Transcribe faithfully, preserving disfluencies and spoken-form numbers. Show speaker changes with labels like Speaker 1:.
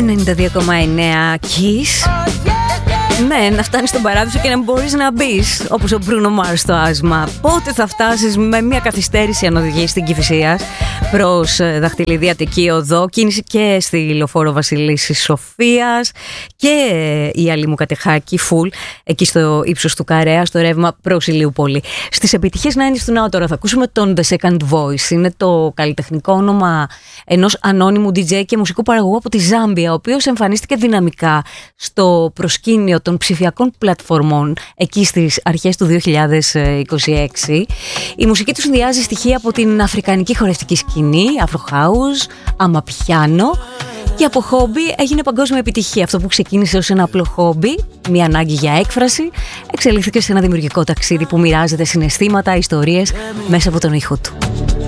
Speaker 1: ενενήντα δύο κόμμα εννέα Kiss. Ναι, να φτάνεις στον παράδεισο και να μπορείς να μπεις, όπως ο Μπρούνο Μάρς στο Άσμα. Πότε θα φτάσεις με μια καθυστέρηση αν οδηγείς στην Κηφισίας προς Δαχτυλιδή Αττική Οδό, κίνηση και στη Λεωφόρο Βασιλίσσης Σοφίας και η Αλήμου Κατεχάκη φουλ, εκεί στο ύψος του Καρέα, στο ρεύμα προς Ηλιούπολη. Στις επιτυχίες ενενήντα του Ναού τώρα θα ακούσουμε τον The Second Voice. Είναι το καλλιτεχνικό όνομα ενός ανώνυμου ντι τζέι και μουσικού παραγωγού από τη Ζάμπια, ο οποίος εμφανίστηκε δυναμικά στο προσκήνιο των ψηφιακών πλατφορμών εκεί στις αρχές του δύο χιλιάδες είκοσι έξι. Η μουσική του συνδυάζει στοιχεία από την αφρικανική χορευτική σκηνή, Afro House, Amapiano, και από χόμπι έγινε παγκόσμια επιτυχία. Αυτό που ξεκίνησε ως ένα απλό χόμπι, μια ανάγκη για έκφραση, εξελίχθηκε σε ένα δημιουργικό ταξίδι που μοιράζεται συναισθήματα, ιστορίες μέσα από τον ήχο του.